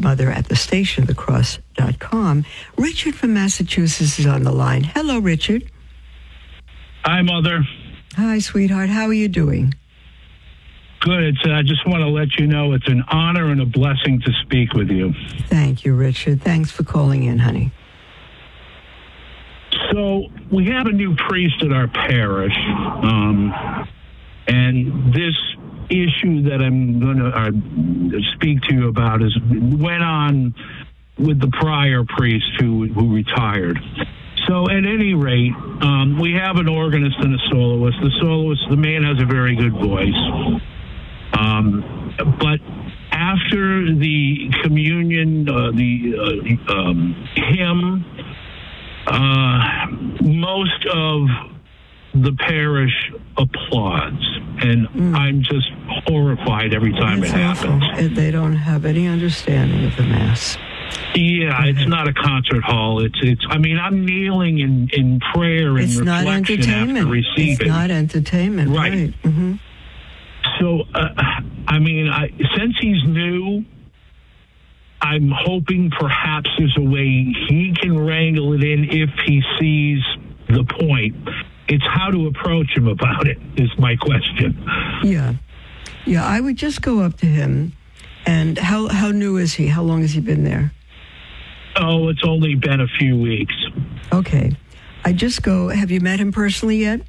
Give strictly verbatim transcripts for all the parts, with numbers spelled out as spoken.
mother at the station of the cross dot com. Richard from Massachusetts is on the line. Hello, Richard. Hi, Mother. Hi, sweetheart. How are you doing? Good. It's, uh, I just want to let you know it's an honor and a blessing to speak with you. Thank you, Richard. Thanks for calling in, honey. So we have a new priest at our parish, um, and this issue that I'm going to uh, speak to you about is went on with the prior priest who who retired. So at any rate, um, we have an organist and a soloist. The soloist, the man has a very good voice. Um, but after the communion, uh, the uh, um, hymn, uh, most of the parish applauds, and mm. I'm just horrified every time That's it happens. Awful. They don't have any understanding of the Mass. Yeah, it's not a concert hall. It's it's. I mean, I'm kneeling in, in prayer and it's reflection not entertainment. after receiving. It's not entertainment, right? right. Mm-hmm. So, uh, I mean, I, since he's new, I'm hoping perhaps there's a way he can wrangle it in if he sees the point. It's how to approach him about it is my question. Yeah, yeah. I would just go up to him. And how how new is he? How long has he been there? Oh, it's only been a few weeks. Okay. I just go, have you met him personally yet?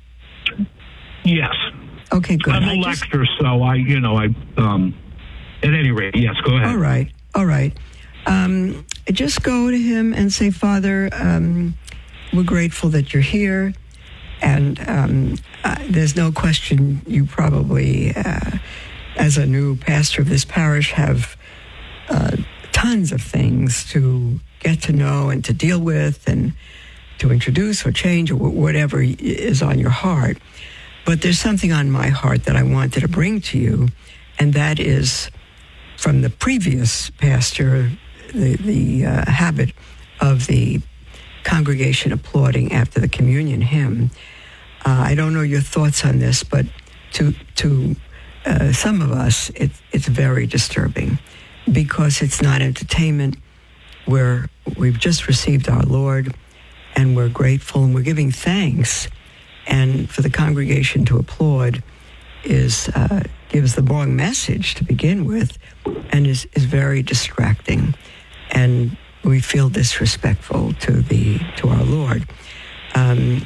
Yes. Okay, good. I'm a I lecturer, just... so I, you know, I, um, at any rate, yes, go ahead. All right, all right. Um, just go to him and say, Father, um, we're grateful that you're here. And um, uh, there's no question you probably, uh, as a new pastor of this parish, have uh, tons of things to get to know and to deal with and to introduce or change or whatever is on your heart. But there's something on my heart that I wanted to bring to you, and that is from the previous pastor, the, the uh, habit of the congregation applauding after the communion hymn. Uh, I don't know your thoughts on this, but to to uh, some of us, it, it's very disturbing because it's not entertainment. We're, we've just received our Lord, and we're grateful, and we're giving thanks. And for the congregation to applaud is uh, gives the wrong message to begin with, and is, is very distracting. And we feel disrespectful to the to our Lord. Um,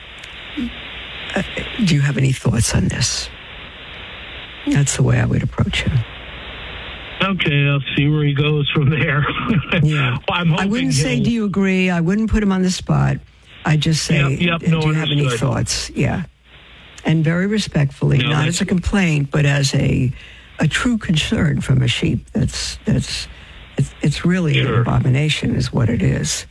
uh, do you have any thoughts on this? That's the way I would approach him. Okay, I'll see where he goes from there. Yeah, well, I'm I wouldn't say, he'll... do you agree? I wouldn't put him on the spot. I just say, yep, yep, no, do you have any understood. thoughts? Yeah, and very respectfully, no, not as a complaint, but as a a true concern from a sheep. That's that's it's, it's really sure. an abomination, is what it is.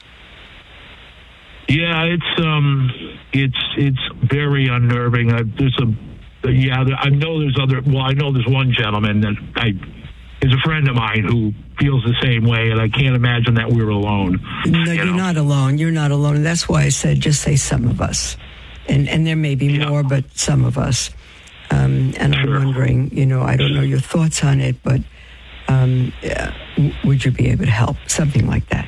Yeah, it's um, it's it's very unnerving. I, there's a yeah, I know there's other. Well, I know there's one gentleman that I is a friend of mine who feels the same way, and I can't imagine that we're alone. No, you you're know? not alone. You're not alone. And that's why I said just say some of us. And and there may be yeah. more, but some of us. Um, and sure. I'm wondering, you know, I don't know your thoughts on it, but um, yeah, w- would you be able to help? Something like that.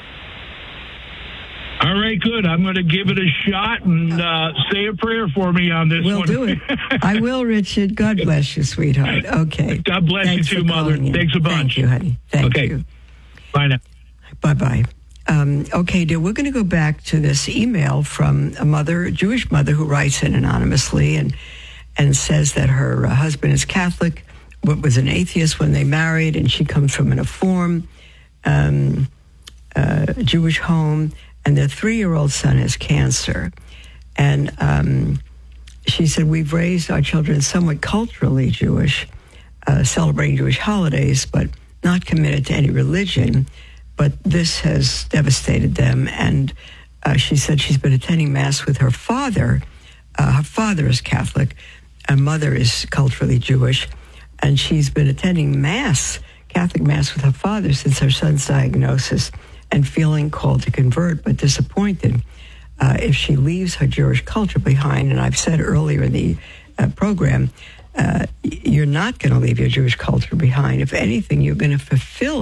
All right, good. I'm going to give it a shot and uh, say a prayer for me on this we'll one. We'll do it. I will, Richard. God bless you, sweetheart. Okay. God bless Thanks you too, Mother. In. Thanks a bunch. Thank you, honey. Thank okay. you. Bye now. Bye-bye. Um, okay, dear, we're going to go back to this email from a mother, a Jewish mother, who writes in anonymously and and says that her uh, husband is Catholic, but was an atheist when they married, and she comes from an Reform um, uh, Jewish home, and their three-year-old son has cancer. And um, she said, we've raised our children somewhat culturally Jewish, uh, celebrating Jewish holidays, but not committed to any religion. But this has devastated them. And uh, she said she's been attending Mass with her father. Uh, her father is Catholic. Her mother is culturally Jewish. And she's been attending Mass, Catholic Mass with her father since her son's diagnosis, and feeling called to convert, but disappointed uh, if she leaves her Jewish culture behind. And I've said earlier in the uh, program, uh, you're not going to leave your Jewish culture behind. If anything, you're going to fulfill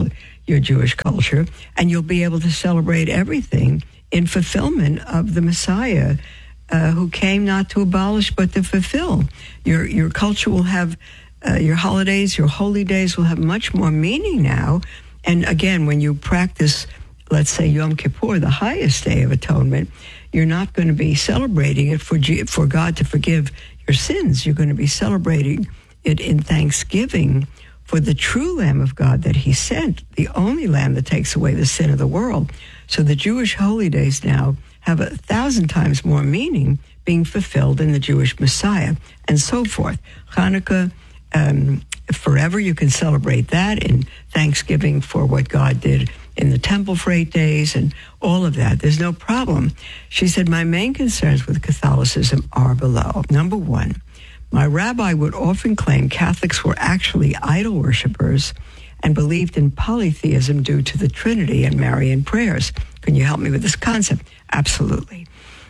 your Jewish culture, and you'll be able to celebrate everything in fulfillment of the Messiah, uh, who came not to abolish but to fulfill. Your your culture will have, uh, your holidays, your holy days will have much more meaning now. And again, when you practice, let's say, Yom Kippur, the highest day of atonement, you're not going to be celebrating it for G- for God to forgive your sins. You're going to be celebrating it in thanksgiving for the true Lamb of God that he sent, the only Lamb that takes away the sin of the world. So the Jewish holy days now have a thousand times more meaning being fulfilled in the Jewish Messiah, and so forth. Hanukkah, um, forever you can celebrate that in thanksgiving for what God did in the temple for eight days and all of that. There's no problem. She said, my main concerns with Catholicism are below. Number one, my rabbi would often claim Catholics were actually idol worshippers and believed in polytheism due to the Trinity and Marian prayers. Can you help me with this concept? Absolutely.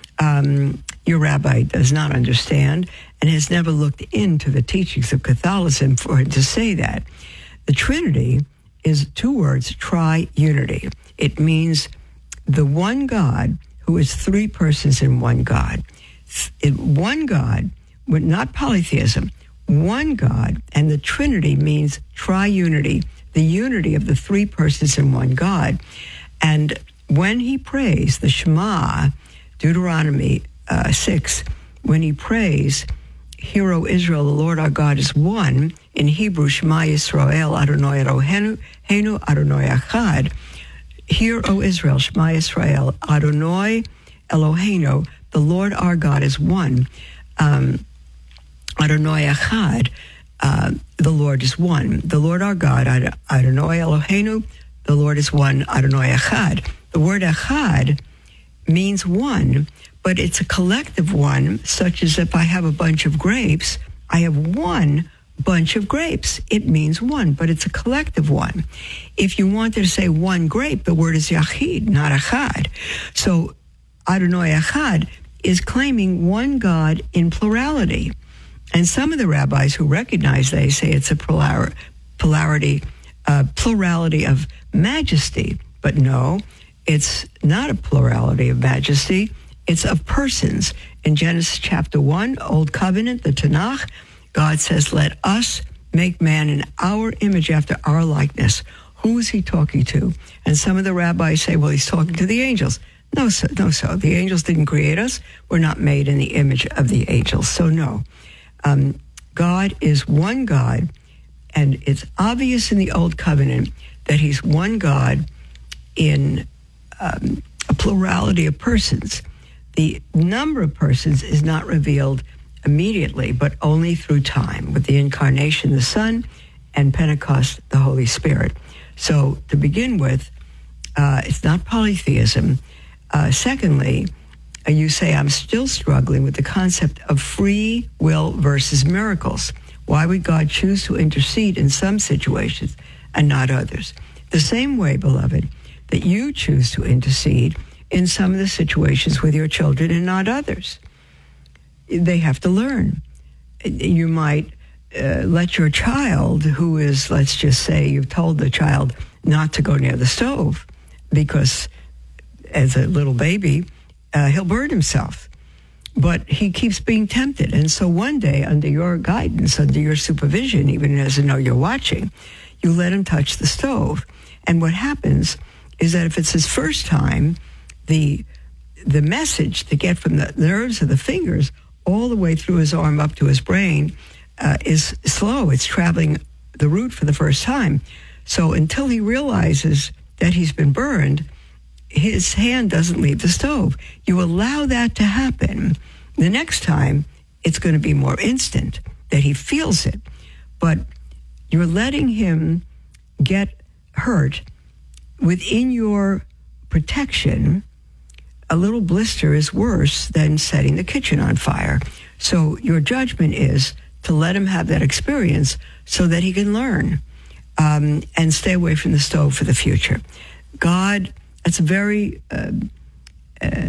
Um, your rabbi does not understand and has never looked into the teachings of Catholicism for him to say that. The Trinity is two words, tri-unity. It means the one God who is three persons in one God. It, one God, not polytheism, one God, and the Trinity means tri-unity, the unity of the three persons in one God. And when he prays the Shema, Deuteronomy uh, six, when he prays, Hear, O Israel, the Lord our God is one, in Hebrew, Shema Yisrael, Adonai Eloheinu, Heinu Adonai Echad. Hear, O Israel, Shema Yisrael, Adonai Eloheinu, the Lord our God is one. Um, Adonai Echad, uh, the Lord is one. The Lord our God, Ad- Adonai Eloheinu, the Lord is one, Adonai Echad. The word Echad means one, but it's a collective one, such as if I have a bunch of grapes, I have one bunch of grapes. It means one, but it's a collective one. If you wanted to say one grape, the word is Yachid, not Echad. So Adonai Echad is claiming one God in plurality. And some of the rabbis who recognize, they say it's a polar, polarity, uh, plurality of majesty. But no, it's not a plurality of majesty. It's of persons. In Genesis chapter one, Old Covenant, the Tanakh, God says, let us make man in our image after our likeness. Who is he talking to? And some of the rabbis say, well, he's talking to the angels. No, so, no, so. The angels didn't create us. We're not made in the image of the angels. So no. Um, God is one God, and it's obvious in the Old Covenant that he's one God in um, a plurality of persons. The number of persons is not revealed immediately, but only through time, with the incarnation, the Son, and Pentecost, the Holy Spirit. So to begin with, uh, it's not polytheism. Uh, secondly, uh, you say, I'm still struggling with the concept of free will versus miracles. Why would God choose to intercede in some situations and not others? The same way, beloved, that you choose to intercede in some of the situations with your children and not others. They have to learn. You might uh, let your child, who is, let's just say, you've told the child not to go near the stove because as a little baby, uh, he'll burn himself. But he keeps being tempted. And so one day, under your guidance, under your supervision, even as you know you're watching, you let him touch the stove. And what happens is that if it's his first time, the the message to get from the nerves of the fingers all the way through his arm up to his brain uh, is slow. It's traveling the route for the first time. So until he realizes that he's been burned, his hand doesn't leave the stove. You allow that to happen. The next time, it's going to be more instant that he feels it. But you're letting him get hurt within your protection. A little blister is worse than setting the kitchen on fire. So your judgment is to let him have that experience so that he can learn um, and stay away from the stove for the future. God, that's a very uh, uh,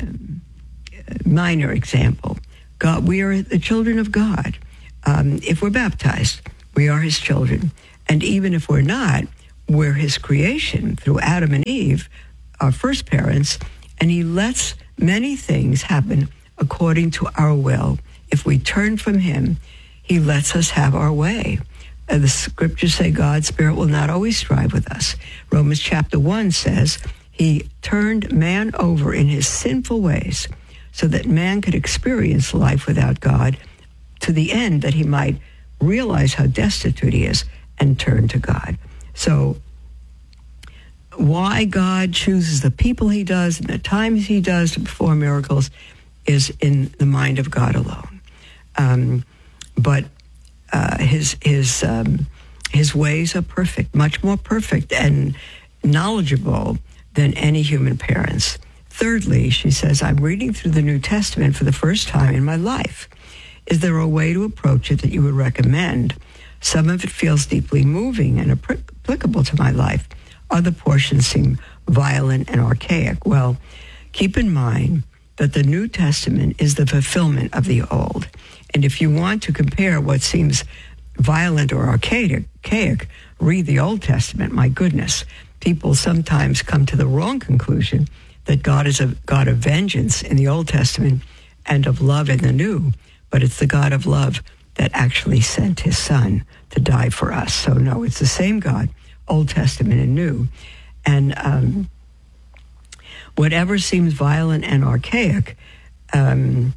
minor example. God, we are the children of God. Um, if we're baptized, we are his children. And even if we're not, we're his creation through Adam and Eve, our first parents, and he lets many things happen according to our will. If we turn from him, he lets us have our way. Uh, the scriptures say God's Spirit will not always strive with us. Romans chapter one says he turned man over in his sinful ways so that man could experience life without God, to the end that he might realize how destitute he is and turn to God. So why God chooses the people he does and the times he does to perform miracles is in the mind of God alone. Um, but uh, his his um, his ways are perfect, much more perfect and knowledgeable than any human parents. Thirdly, she says, I'm reading through the New Testament for the first time in my life. Is there a way to approach it that you would recommend? Some of it feels deeply moving and applicable to my life. Other portions seem violent and archaic. Well, keep in mind that the New Testament is the fulfillment of the Old. And if you want to compare what seems violent or archaic, archaic, read the Old Testament. My goodness, people sometimes come to the wrong conclusion that God is a God of vengeance in the Old Testament and of love in the New. But it's the God of love that actually sent his son to die for us. So no, it's the same God, Old Testament and New. And um, whatever seems violent and archaic um,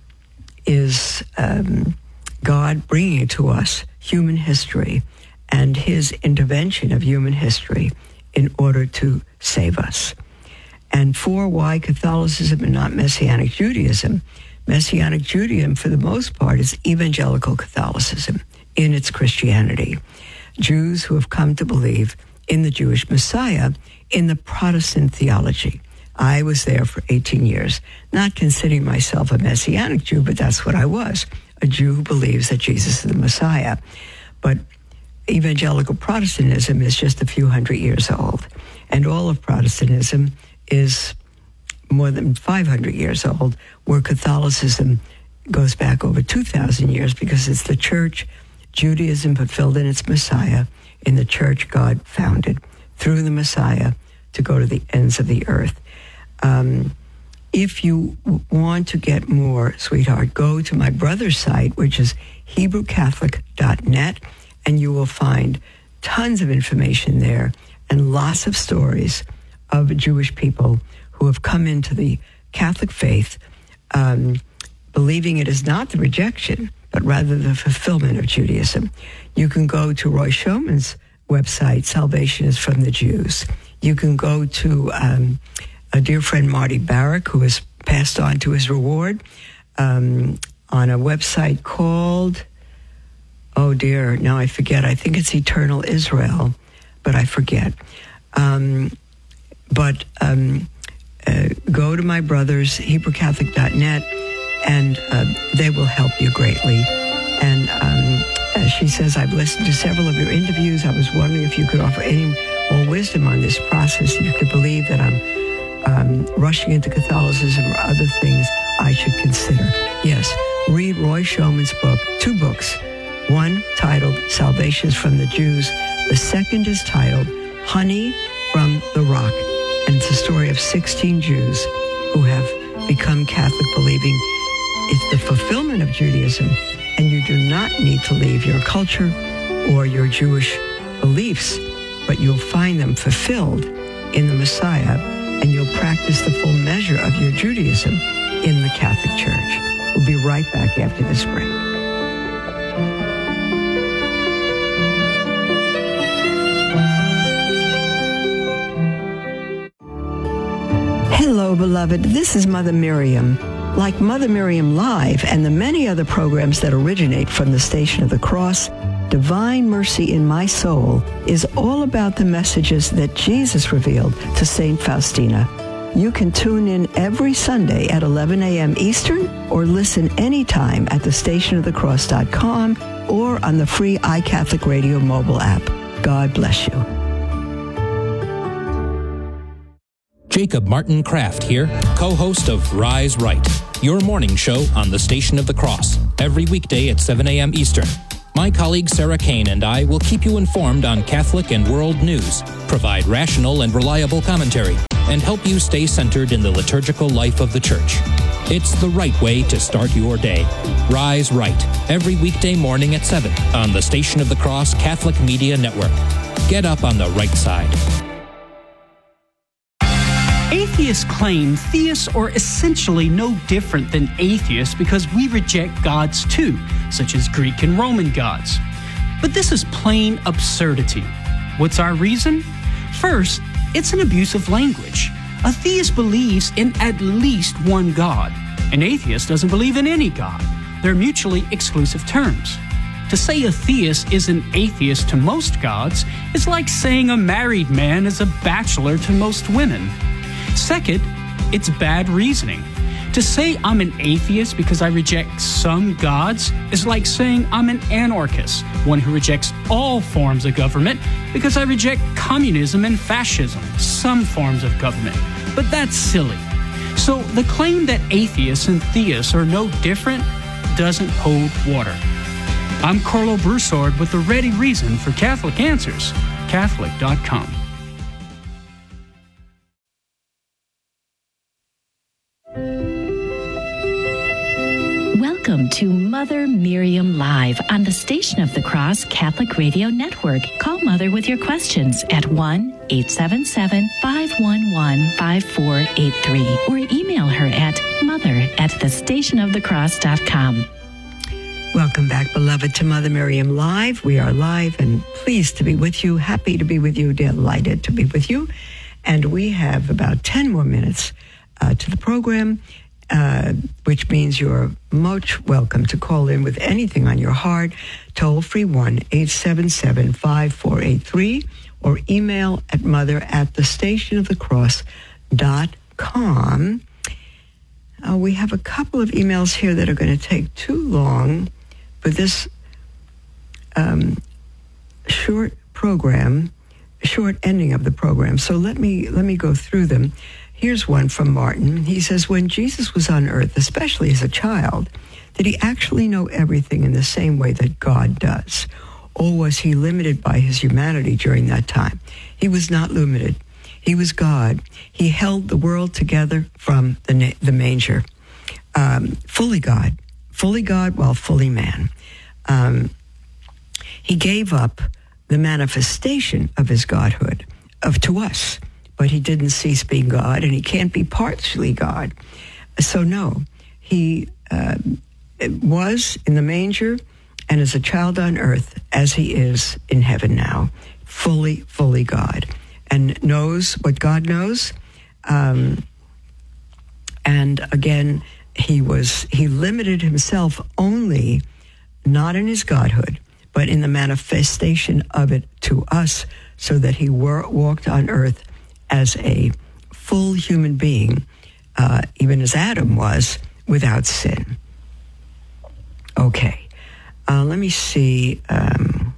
is um, God bringing to us human history and his intervention of human history in order to save us. And for why Catholicism and not Messianic Judaism? Messianic Judaism, for the most part, is evangelical Catholicism in its Christianity. Jews who have come to believe in the Jewish Messiah in the Protestant theology. I was there for eighteen years, not considering myself a Messianic Jew, but that's what I was, a Jew who believes that Jesus is the Messiah. But evangelical Protestantism is just a few hundred years old, and all of Protestantism is more than five hundred years old, where Catholicism goes back over two thousand years, because it's the church, Judaism fulfilled in its Messiah, in the church God founded through the Messiah to go to the ends of the earth. Um, if you w- want to get more, sweetheart, go to my brother's site, which is hebrew catholic dot net, and you will find tons of information there and lots of stories of Jewish people who have come into the Catholic faith, um, believing it is not the rejection, but rather the fulfillment of Judaism. You can go to Roy Schoeman's website, Salvation is from the Jews. You can go to um, a dear friend, Marty Barrick, who has passed on to his reward, um, on a website called, oh dear, now I forget, I think it's Eternal Israel, but I forget. Um, but um, uh, go to my brother's, hebrew catholic dot net, and uh, they will help you greatly. And um, as she says, I've listened to several of your interviews. I was wondering if you could offer any more wisdom on this process, if you could believe that I'm um, rushing into Catholicism or other things I should consider. Yes, read Roy Schoeman's book, two books. One titled Salvation is from the Jews. The second is titled Honey from the Rock. And it's the story of sixteen Jews who have become Catholic, believing it's the fulfillment of Judaism, and you do not need to leave your culture or your Jewish beliefs, but you'll find them fulfilled in the Messiah, and you'll practice the full measure of your Judaism in the Catholic Church. We'll be right back after this break. Hello, beloved. This is Mother Miriam. Like Mother Miriam Live and the many other programs that originate from the Station of the Cross, Divine Mercy in My Soul is all about the messages that Jesus revealed to Saint Faustina. You can tune in every Sunday at eleven a.m. Eastern, or listen anytime at the station of the cross dot com or on the free iCatholic Radio mobile app. God bless you. Jacob Martin Kraft here, co-host of Rise Right, your morning show on the Station of the Cross, every weekday at seven a.m. Eastern. My colleague Sarah Kane and I will keep you informed on Catholic and world news, provide rational and reliable commentary, and help you stay centered in the liturgical life of the Church. It's the right way to start your day. Rise Right, every weekday morning at seven on the Station of the Cross Catholic Media Network. Get up on the right side. Atheists claim theists are essentially no different than atheists because we reject gods too, such as Greek and Roman gods. But this is plain absurdity. What's our reason? First, it's an abuse of language. A theist believes in at least one God. An atheist doesn't believe in any God. They're mutually exclusive terms. To say a theist is an atheist to most gods is like saying a married man is a bachelor to most women. Second, it's bad reasoning. To say I'm an atheist because I reject some gods is like saying I'm an anarchist, one who rejects all forms of government because I reject communism and fascism, some forms of government. But that's silly. So the claim that atheists and theists are no different doesn't hold water. I'm Carlo Broussard with the ready reason for Catholic Answers, Catholic dot com. Welcome to Mother Miriam Live on the Station of the Cross Catholic Radio Network. Call Mother with your questions at one eight seven seven, five one one, five four eight three or email her at mother at the station of the cross dot com. Welcome back, beloved, to Mother Miriam Live. We are live and pleased to be with you, happy to be with you, delighted to be with you. And we have about ten more minutes uh, to the program. Uh, which means you're most welcome to call in with anything on your heart. Toll free one eight seven seven, five four eight three or email at mother at the station of the cross dot com. Uh, we have a couple of emails here that are going to take too long for this um, short program, short ending of the program. So let me let me go through them. Here's one from Martin. He says, when Jesus was on earth, especially as a child, did he actually know everything in the same way that God does? Or was he limited by his humanity during that time? He was not limited. He was God. He held the world together from the, na- the manger. Um, fully God. Fully God while fully man. Um, he gave up the manifestation of his godhood of to us. But he didn't cease being God, and he can't be partially God. So no, he uh, was in the manger and as a child on earth as he is in heaven now, fully, fully God, and knows what God knows. Um, and again, he was he limited himself only, not in his godhood, but in the manifestation of it to us, so that he were, walked on earth as a full human being, uh, even as Adam was, without sin. Okay. Uh, let me see. Um,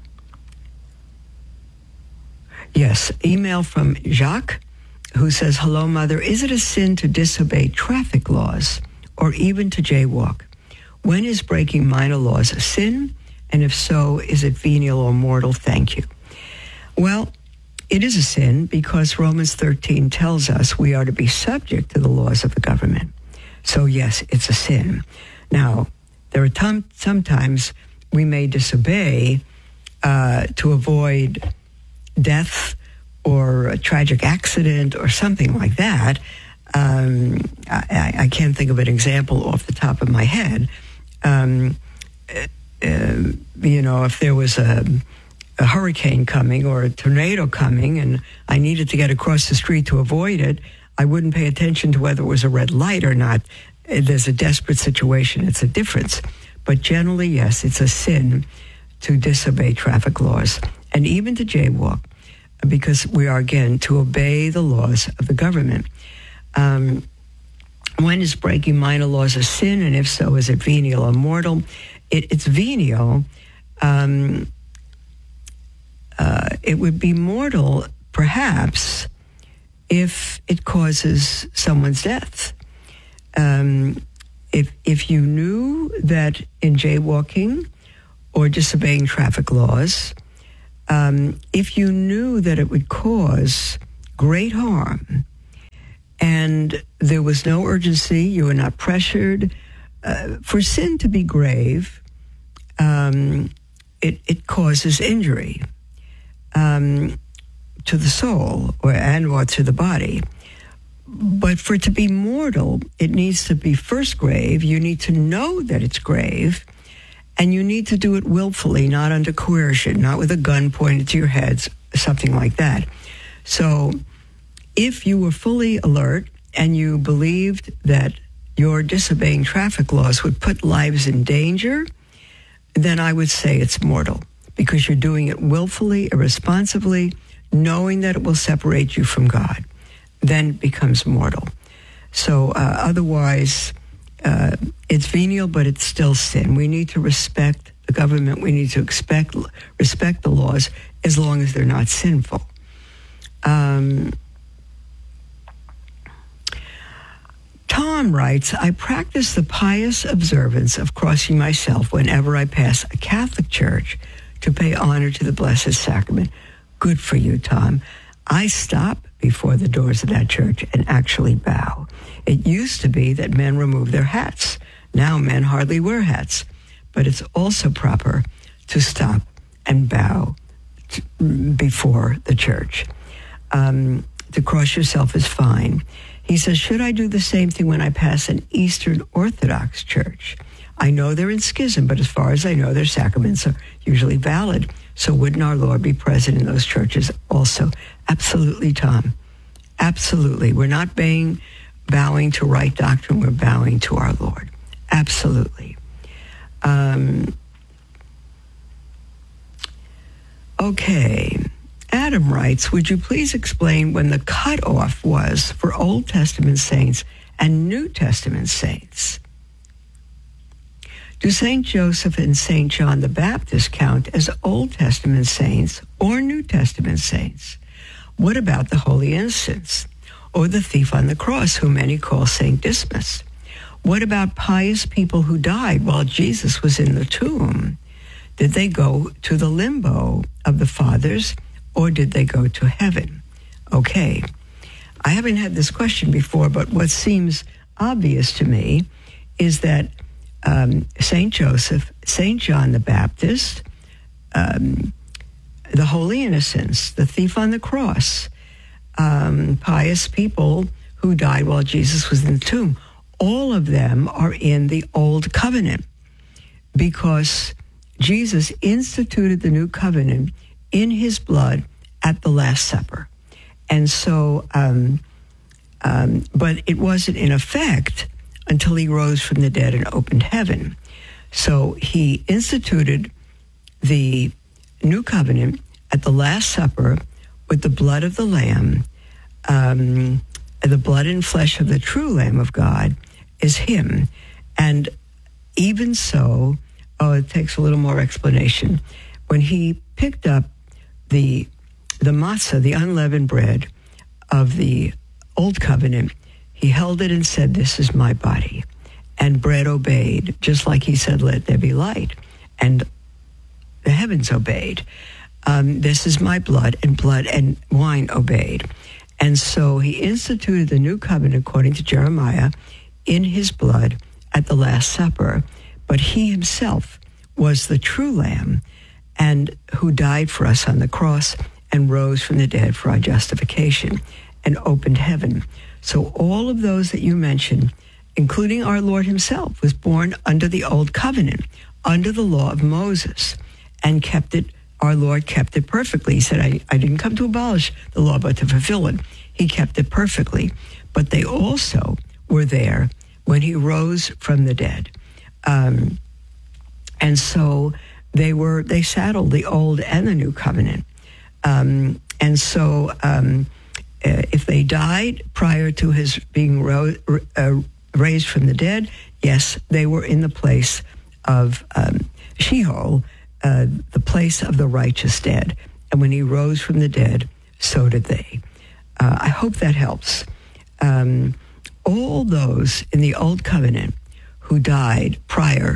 yes, email from Jacques, who says, hello, Mother. Is it a sin to disobey traffic laws or even to jaywalk? When is breaking minor laws a sin? And if so, is it venial or mortal? Thank you. Well, it is a sin because Romans thirteen tells us we are to be subject to the laws of the government. So yes, it's a sin. Now, there are tom- sometimes we may disobey uh, to avoid death or a tragic accident or something like that. Um, I, I can't think of an example off the top of my head. Um, uh, you know, if there was a... a hurricane coming or a tornado coming and I needed to get across the street to avoid it, I wouldn't pay attention to whether it was a red light or not. There's a desperate situation. It's a difference. But generally, yes, it's a sin to disobey traffic laws and even to jaywalk, because we are, again, to obey the laws of the government. Um, when is breaking minor laws a sin? And if so, is it venial or mortal? It, it's venial. Um, Uh, it would be mortal, perhaps, if it causes someone's death. Um, if if you knew that in jaywalking or disobeying traffic laws, um, if you knew that it would cause great harm and there was no urgency, you were not pressured, uh, for sin to be grave, um, it, it causes injury um, to the soul or and or to the body. But for it to be mortal, it needs to be first grave. You need to know that it's grave, and you need to do it willfully, not under coercion, not with a gun pointed to your heads, something like that. So if you were fully alert and you believed that your disobeying traffic laws would put lives in danger, then I would say it's mortal, because you're doing it willfully, irresponsibly, knowing that it will separate you from God. Then it becomes mortal. So uh, otherwise, uh, it's venial, but it's still sin. We need to respect the government. We need to expect, respect the laws as long as they're not sinful. Um, Tom writes, I practice the pious observance of crossing myself whenever I pass a Catholic church to pay honor to the Blessed Sacrament. Good for you, Tom. I stop before the doors of that church and actually bow. It used to be that men removed their hats. Now men hardly wear hats. But it's also proper to stop and bow to, before the church. Um, to cross yourself is fine. He says, should I do the same thing when I pass an Eastern Orthodox church? I know they're in schism, but as far as I know, their sacraments are usually valid. So wouldn't our Lord be present in those churches also? Absolutely, Tom. Absolutely. We're not bowing, bowing to right doctrine. We're bowing to our Lord. Absolutely. Um, okay. Adam writes, would you please explain when the cutoff was for Old Testament saints and New Testament saints? Do Saint Joseph and Saint John the Baptist count as Old Testament saints or New Testament saints? What about the Holy Innocents or the thief on the cross, who many call Saint Dismas? What about pious people who died while Jesus was in the tomb? Did they go to the limbo of the fathers, or did they go to heaven? Okay, I haven't had this question before, but what seems obvious to me is that um, Saint Joseph, Saint John the Baptist, um, the Holy Innocents, the thief on the cross, um, pious people who died while Jesus was in the tomb, all of them are in the Old Covenant, because Jesus instituted the New Covenant in his blood at the Last Supper. And so, um, um, but it wasn't in effect until he rose from the dead and opened heaven. So he instituted the New Covenant at the Last Supper with the blood of the Lamb. Um, the blood and flesh of the true Lamb of God is him. And even so, oh, it takes a little more explanation. When he picked up the the matzah, the unleavened bread of the Old Covenant, he held it and said, this is my body. And bread obeyed, just like he said, let there be light. And the heavens obeyed. Um, this is my blood, and blood and wine obeyed. And so he instituted the New Covenant, according to Jeremiah, in his blood at the Last Supper. But he himself was the true Lamb, and who died for us on the cross and rose from the dead for our justification and opened heaven. So all of those that you mentioned, including our Lord himself, was born under the Old Covenant, under the law of Moses, and kept it, our Lord kept it perfectly. He said, I, I didn't come to abolish the law, but to fulfill it. He kept it perfectly. But they also were there when he rose from the dead. Um, and so they were, they saddled the Old and the New Covenant. Um, and so um, uh, if they died prior to his being ro- uh, raised from the dead, yes, they were in the place of um, Sheol, uh, the place of the righteous dead. And when he rose from the dead, so did they. Uh, I hope that helps. Um, all those in the Old Covenant who died prior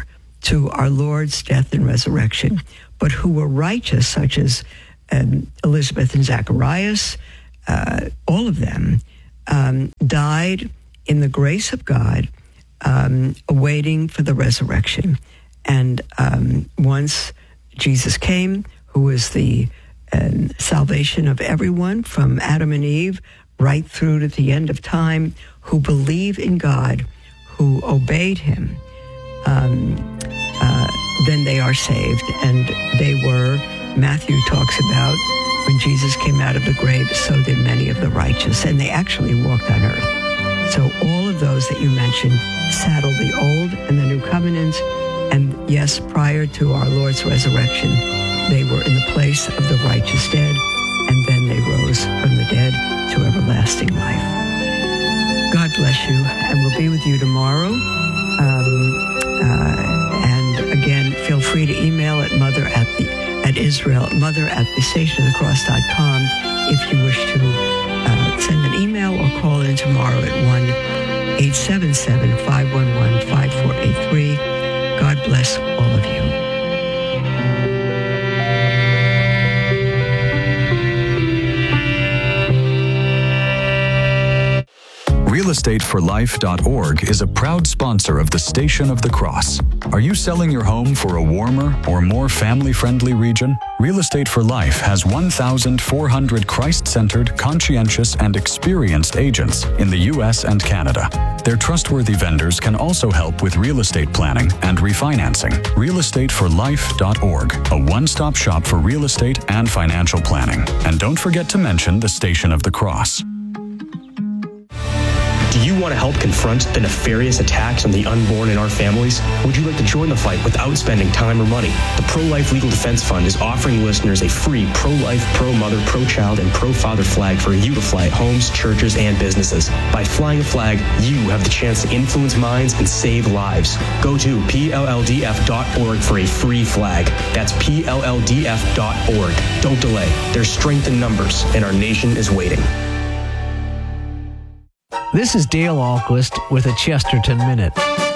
to our Lord's death and resurrection, but who were righteous, such as um, Elizabeth and Zacharias, uh, all of them um, died in the grace of God, um, awaiting for the resurrection. And um, once Jesus came, who is the um, salvation of everyone from Adam and Eve right through to the end of time, who believe in God, who obeyed him, um, uh, then they are saved. And they were, Matthew talks about, when Jesus came out of the grave, so did many of the righteous, and they actually walked on earth. So all of those that you mentioned saddled the old and the new covenants, and yes, prior to our Lord's resurrection, they were in the place of the righteous dead, and then they rose from the dead to everlasting life. God bless you, and we'll be with you tomorrow. Um, uh, and again, feel free to email at mother at the at Israel mother at the station of the cross dot com if you wish to uh, send an email or call in tomorrow at one eight seven seven, five one one, five four eight three. God bless all of you. real estate for life dot org is a proud sponsor of the Station of the Cross. Are you selling your home for a warmer or more family-friendly region? Real Estate for Life has one thousand four hundred Christ-centered, conscientious, and experienced agents in the U S and Canada. Their trustworthy vendors can also help with real estate planning and refinancing. real estate for life dot org, a one-stop shop for real estate and financial planning. And don't forget to mention the Station of the Cross. Do you want to help confront the nefarious attacks on the unborn in our families? Would you like to join the fight without spending time or money? The Pro-Life Legal Defense Fund is offering listeners a free pro-life, pro-mother, pro-child, and pro-father flag for you to fly at homes, churches, and businesses. By flying a flag, you have the chance to influence minds and save lives. Go to P L L D F dot org for a free flag. That's P L L D F dot org. Don't delay. There's strength in numbers, and our nation is waiting. This is Dale Ahlquist with a Chesterton Minute.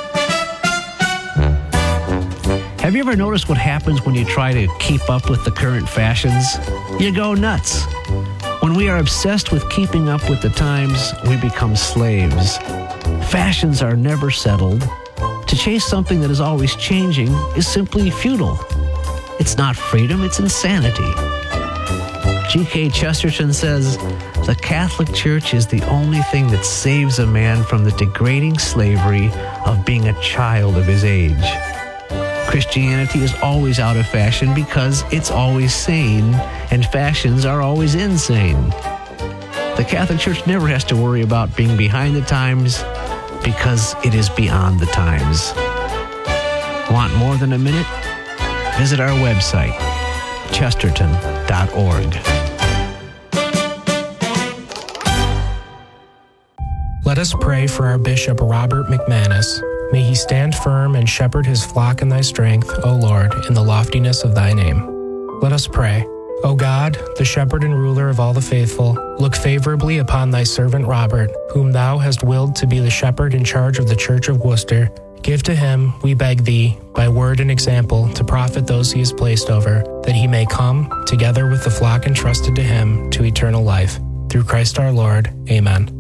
Have you ever noticed what happens when you try to keep up with the current fashions? You go nuts. When we are obsessed with keeping up with the times, we become slaves. Fashions are never settled. To chase something that is always changing is simply futile. It's not freedom, it's insanity. G K Chesterton says, "The Catholic Church is the only thing that saves a man from the degrading slavery of being a child of his age." Christianity is always out of fashion because it's always sane, and fashions are always insane. The Catholic Church never has to worry about being behind the times because it is beyond the times. Want more than a minute? Visit our website, chesterton dot org. Let us pray for our Bishop Robert McManus. May he stand firm and shepherd his flock in thy strength, O Lord, in the loftiness of thy name. Let us pray. O God, the shepherd and ruler of all the faithful, look favorably upon thy servant Robert, whom thou hast willed to be the shepherd in charge of the Church of Worcester. Give to him, we beg thee, by word and example, to profit those he has placed over, that he may come, together with the flock entrusted to him, to eternal life. Through Christ our Lord. Amen.